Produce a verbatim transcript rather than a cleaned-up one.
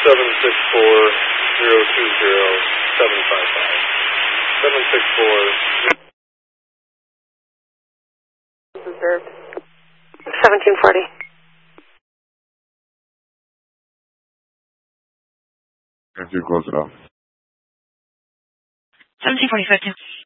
seven six four zero two zero seven five five. seven six four. Observed. seventeen forty. If you close it off. seventeen forty-five, too.